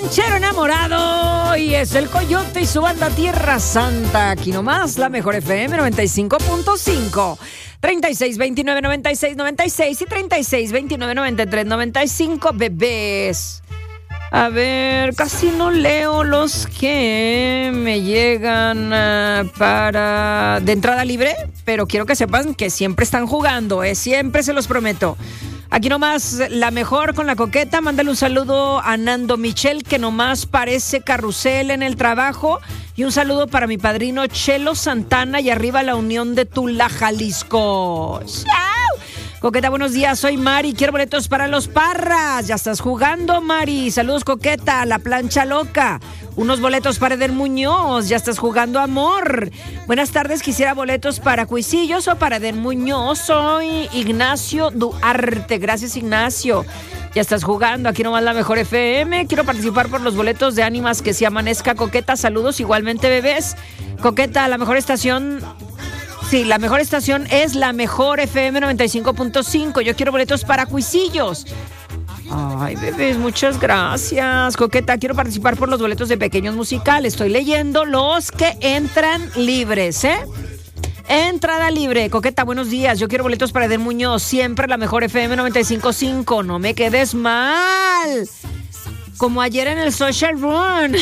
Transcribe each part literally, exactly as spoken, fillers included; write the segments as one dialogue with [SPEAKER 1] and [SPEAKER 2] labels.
[SPEAKER 1] Chero enamorado y es el Coyote y su banda Tierra Santa. Aquí nomás la mejor F M noventa y cinco punto cinco. treinta y seis, veintinueve, noventa y seis, noventa y seis y treinta y seis, veintinueve, noventa y tres, noventa y cinco, bebés. A ver, casi no leo los que me llegan uh, para de entrada libre, pero quiero que sepan que siempre están jugando, ¿eh? Siempre se los prometo. Aquí nomás la mejor con la coqueta. Mándale un saludo a Nando Michel, que nomás parece carrusel en el trabajo. Y un saludo para mi padrino Chelo Santana y arriba la Unión de Tula, Jalisco. ¡Chao! Coqueta, buenos días, soy Mari, quiero boletos para los Parras. Ya estás jugando, Mari. Saludos, Coqueta, la plancha loca. Unos boletos para Eder Muñoz, ya estás jugando, amor. Buenas tardes, quisiera boletos para Cuisillos o para Eder Muñoz. Soy Ignacio Duarte, gracias, Ignacio. Ya estás jugando, aquí nomás la mejor F M. Quiero participar por los boletos de Ánimas que se amanezca, Coqueta. Saludos, igualmente, bebés. Coqueta, la mejor estación... Sí, la mejor estación es la mejor F M noventa y cinco punto cinco. Yo quiero boletos para Cuisillos. Ay, bebés, muchas gracias. Coqueta, quiero participar por los boletos de Pequeños Musicales. Estoy leyendo los que entran libres, ¿eh? Entrada libre. Coqueta, buenos días. Yo quiero boletos para Eder Muñoz. Siempre la mejor F M noventa y cinco punto cinco. No me quedes mal. Como ayer en el Social Run.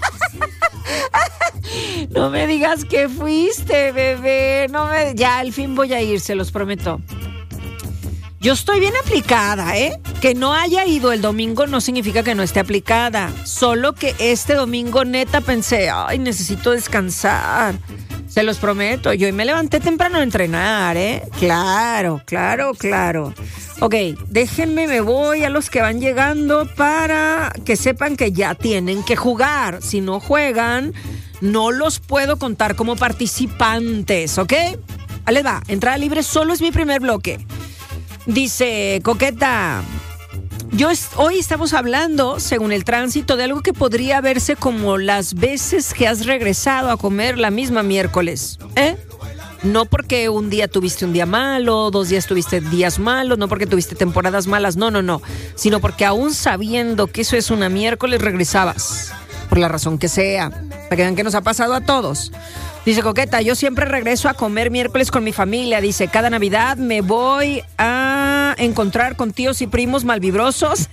[SPEAKER 1] No me digas que fuiste, bebé. No me... Ya, al fin voy a ir, se los prometo. Yo estoy bien aplicada, ¿eh? Que no haya ido el domingo no significa que no esté aplicada. Solo que este domingo, neta, pensé, ay, necesito descansar. Se los prometo. Yo hoy me levanté temprano a entrenar, ¿eh? Claro, claro, claro. Ok, déjenme, me voy a los que van llegando para que sepan que ya tienen que jugar. Si no juegan, no los puedo contar como participantes, ¿ok? Ahí les va, entrada libre solo es mi primer bloque. Dice, Coqueta, yo est- hoy estamos hablando, según el tránsito, de algo que podría verse como las veces que has regresado a comer la misma miércoles, ¿eh? No porque un día tuviste un día malo, dos días tuviste días malos, no porque tuviste temporadas malas, no, no, no, sino porque aún sabiendo que eso es una miércoles regresabas, por la razón que sea, para que vean que nos ha pasado a todos. Dice Coqueta, yo siempre regreso a comer miércoles con mi familia. Dice, cada Navidad me voy a encontrar con tíos y primos malvibrosos.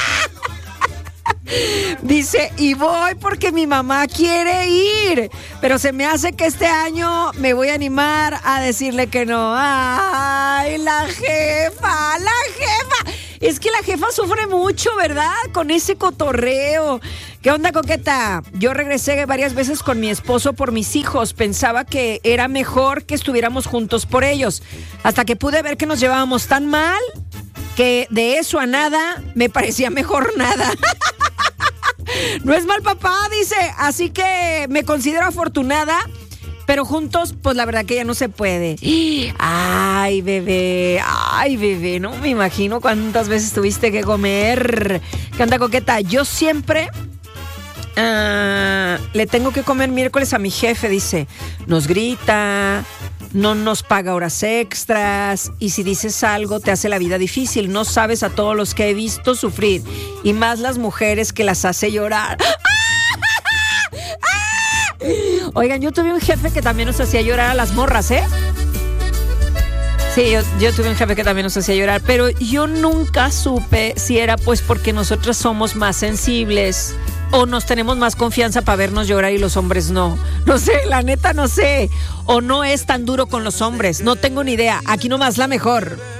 [SPEAKER 1] Dice, y voy porque mi mamá quiere ir, pero se me hace que este año me voy a animar a decirle que no. Ay, la jefa, la jefa. Es que la jefa sufre mucho, ¿verdad? Con ese cotorreo. ¿Qué onda, Coqueta? Yo regresé varias veces con mi esposo por mis hijos. Pensaba que era mejor que estuviéramos juntos por ellos. Hasta que pude ver que nos llevábamos tan mal que de eso a nada me parecía mejor nada. No es mal papá, dice. Así que me considero afortunada. Pero juntos, pues la verdad que ya no se puede. Ay, bebé, ay, bebé, no me imagino cuántas veces tuviste que comer. ¿Qué onda, Coqueta? Yo siempre uh, le tengo que comer miércoles a mi jefe, dice. Nos grita, no nos paga horas extras y si dices algo te hace la vida difícil. No sabes a todos los que he visto sufrir y más las mujeres que las hace llorar. Oigan, yo tuve un jefe que también nos hacía llorar a las morras, ¿eh? Sí, yo, yo tuve un jefe que también nos hacía llorar, pero yo nunca supe si era pues porque nosotras somos más sensibles o nos tenemos más confianza para vernos llorar y los hombres no. No sé, la neta no sé. O no es tan duro con los hombres, no tengo ni idea. Aquí nomás la mejor.